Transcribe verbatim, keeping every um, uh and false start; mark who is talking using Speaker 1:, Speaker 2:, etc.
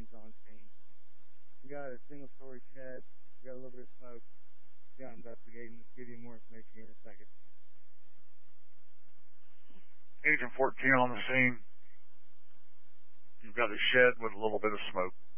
Speaker 1: is on scene. We got a single story shed. We got a little bit of smoke. We got investigating. Give you more information here in a second.
Speaker 2: Agent fourteen on the scene. You've got a shed with a little bit of smoke.